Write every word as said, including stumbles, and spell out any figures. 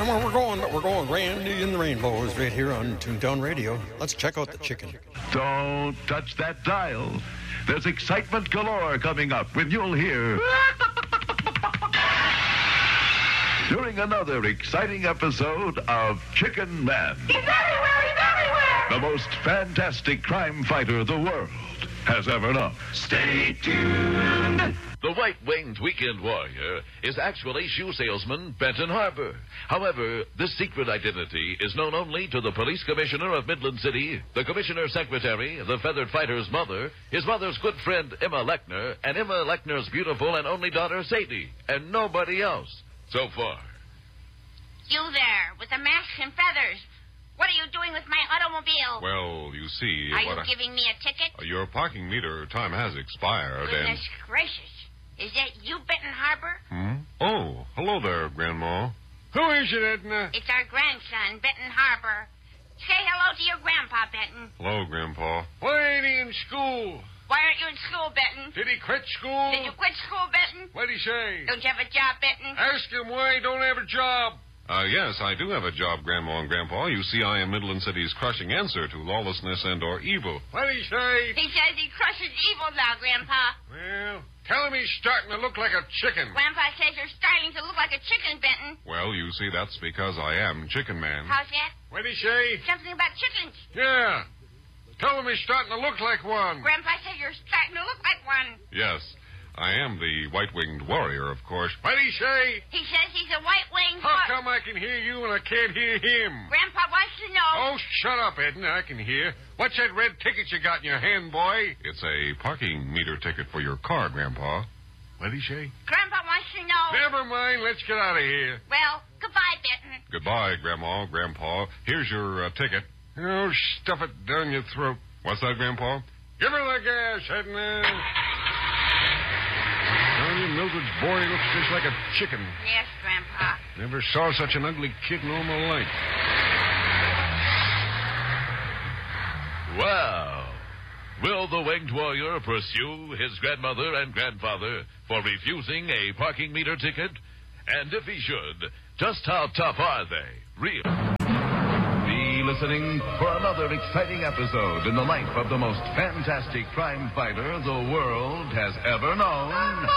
and where we're going, we're going Randy and the Rainbows right here on Toontown Radio. Let's check out the chicken. Don't touch that dial. There's excitement galore coming up when you'll hear... during another exciting episode of Chicken Man. He's everywhere! He's everywhere! The most fantastic crime fighter the world has ever known. Stay tuned. The white-winged weekend warrior is actually shoe salesman Benton Harbor. However, this secret identity is known only to the police commissioner of Midland City, the commissioner's secretary, the feathered fighter's mother, his mother's good friend Emma Lechner, and Emma Lechner's beautiful and only daughter Sadie, and nobody else so far. You there, with the mask and feathers. What are you doing with my automobile? Well, you see... Are what you I... giving me a ticket? Uh, your parking meter time has expired, Goodness and... gracious. Is that you, Benton Harbor? Hmm? Oh, hello there, Grandma. Who is it, Edna? It's our grandson, Benton Harbor. Say hello to your grandpa, Benton. Hello, Grandpa. Why ain't he in school? Why aren't you in school, Benton? Did he quit school? Did you quit school, Benton? What'd he say? Don't you have a job, Benton? Ask him why he don't have a job. Uh, yes, I do have a job, Grandma and Grandpa. You see, I am Midland City's crushing answer to lawlessness and or evil. What'd he say? He says he crushes evil now, Grandpa. Well, tell him he's starting to look like a chicken. Grandpa says you're starting to look like a chicken, Benton. Well, you see, that's because I am Chicken Man. How's that? What'd he say? Something about chickens. Yeah. Tell him he's starting to look like one. Grandpa says you're starting to look like one. Yes, I am the white-winged warrior, of course. What'd he say? He says he's a white-winged How horse. come I can hear you and I can't hear him? Grandpa wants to know. Oh, shut up, Edna. I can hear. What's that red ticket you got in your hand, boy? It's a parking meter ticket for your car, Grandpa. What'd he say? Grandpa wants to know. Never mind. Let's get out of here. Well, goodbye, Benton. Goodbye, Grandma, Grandpa. Here's your uh, ticket. Oh, stuff it down your throat. What's that, Grandpa? Give her the gas, Edna. Tell you, Mildred's boy looks just like a chicken. Yes, Grandpa. Never saw such an ugly kid in all my life. Well, will the winged warrior pursue his grandmother and grandfather for refusing a parking meter ticket? And if he should, just how tough are they? Real. Be listening for another exciting episode in the life of the most fantastic crime fighter the world has ever known.